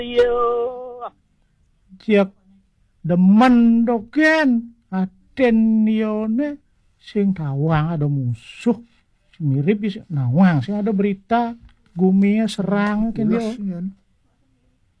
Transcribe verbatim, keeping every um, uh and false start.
Jak demen doken aten yone sing tawang ada musuh mirip sih nawang sing ada berita gumia serang kan dia